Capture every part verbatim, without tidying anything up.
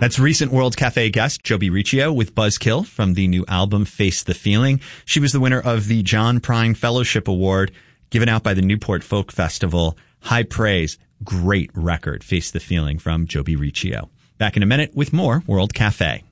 That's recent World Cafe guest Joby Riccio with Buzzkill from the new album Face the Feeling. She was the winner of the John Prine Fellowship Award given out by the Newport Folk Festival. High praise. Great record, Face the Feeling from Joby Riccio. Back in a minute with more World Cafe.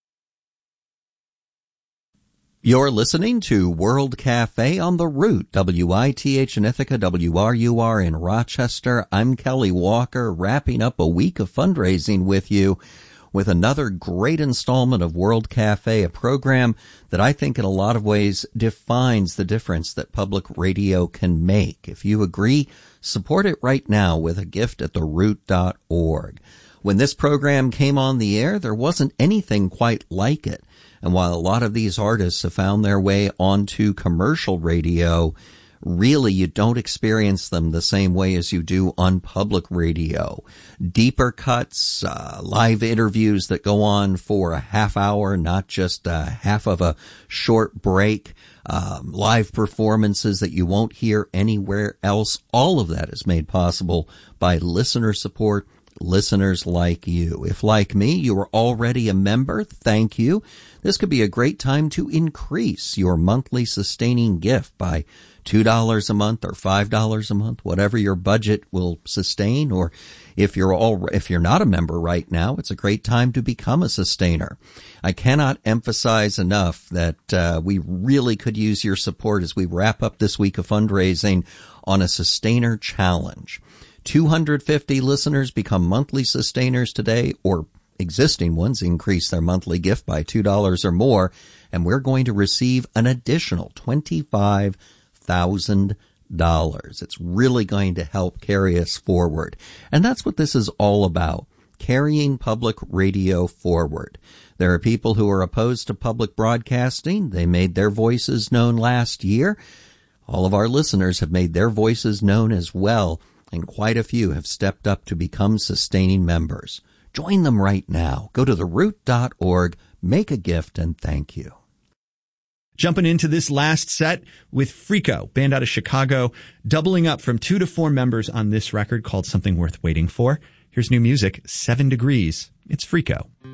You're listening to World Cafe on The Root, W I T H in Ithaca, W R U R in Rochester. I'm Kelly Walker, wrapping up a week of fundraising with you with another great installment of World Cafe, a program that I think in a lot of ways defines the difference that public radio can make. If you agree, support it right now with a gift at the root dot org. When this program came on the air, there wasn't anything quite like it. And while a lot of these artists have found their way onto commercial radio, really you don't experience them the same way as you do on public radio. Deeper cuts, uh, live interviews that go on for a half hour, not just a half of a short break, um, live performances that you won't hear anywhere else. All of that is made possible by listener support, listeners like you. If, like me, you are already a member, thank you. This could be a great time to increase your monthly sustaining gift by two dollars a month or five dollars a month, whatever your budget will sustain. Or if you're all, if you're not a member right now, it's a great time to become a sustainer. I cannot emphasize enough that uh, we really could use your support as we wrap up this week of fundraising on a sustainer challenge. two hundred fifty listeners become monthly sustainers today, or existing ones increase their monthly gift by two dollars or more, and we're going to receive an additional twenty-five thousand dollars. It's really going to help carry us forward. And that's what this is all about, carrying public radio forward. There are people who are opposed to public broadcasting. They made their voices known last year. All of our listeners have made their voices known as well, and quite a few have stepped up to become sustaining members. Join them right now. Go to the root dot org, make a gift, and thank you. Jumping into this last set with Freako, band out of Chicago, doubling up from two to four members on this record called Something Worth Waiting For. Here's new music, Seven Degrees. It's Freako.